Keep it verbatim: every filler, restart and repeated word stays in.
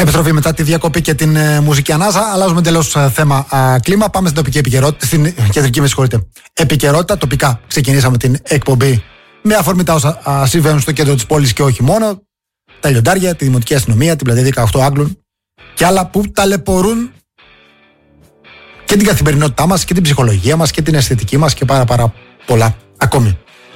Επιστροφή μετά τη διακοπή και την ε, μουσική ανάσα. Αλλάζουμε εντελώς ε, θέμα α, κλίμα. Πάμε στην τοπική επικαιρότητα. Στην κεντρική, με συγχωρείτε. Επικαιρότητα. Τοπικά ξεκινήσαμε την εκπομπή με αφορμή τα όσα α, συμβαίνουν στο κέντρο της πόλης και όχι μόνο. Τα λιοντάρια, τη δημοτική αστυνομία, την πλατεία δεκαοκτώ Άγγλων και άλλα που ταλαιπωρούν και την καθημερινότητά μας και την ψυχολογία μας και την αισθητική μας και πάρα πάρα πολλά ακόμη.